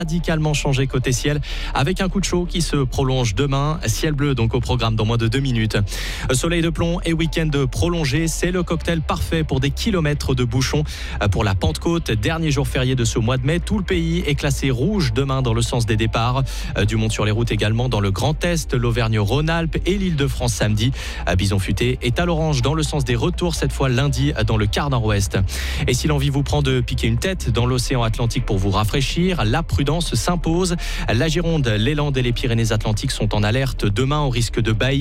Radicalement changé côté ciel avec un coup de chaud qui se prolonge demain. Ciel bleu donc au programme dans moins de 2 minutes. Soleil de plomb et week-end prolongé, c'est le cocktail parfait pour des kilomètres de bouchons. Pour la Pentecôte, dernier jour férié de ce mois de mai, tout le pays est classé rouge demain dans le sens des départs. Du monde sur les routes également dans le Grand Est, l'Auvergne-Rhône-Alpes et l'Île-de-France samedi. Bison futé est à l'orange dans le sens des retours cette fois lundi dans le quart nord-ouest. Et si l'envie vous prend de piquer une tête dans l'océan Atlantique pour vous rafraîchir, la prudence s'impose. La Gironde, les Landes et les Pyrénées-Atlantiques sont en alerte demain au risque de baillis.